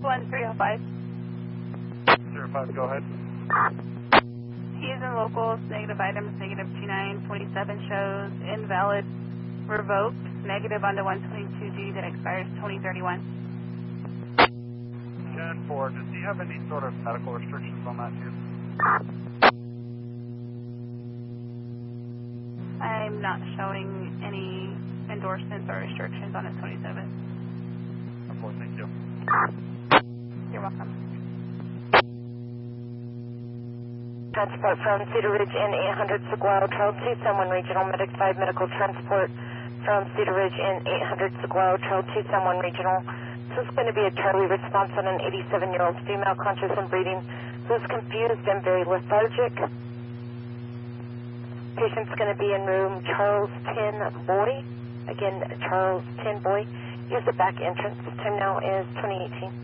1305. 05, go ahead. He is in locals, negative items, negative 2927 shows, invalid, revoked, negative on the 122G that expires 2031. 10-4, does he have any sort of medical restrictions on that too? I'm not showing any endorsements or restrictions on his 27. Of course, thank you. You're welcome. Transport from Cedar Ridge in 800 Saguaro Trail 2, Someone Regional, Medic 5 Medical Transport from Cedar Ridge in 800 Saguaro Trail 2, Someone Regional. This is going to be a Charlie response on an 87-year-old female conscious and breathing who's confused and very lethargic. Patient's going to be in room Charles 10 Boy. Again, Charles 10 Boy. Use the back entrance. Time now is 2018.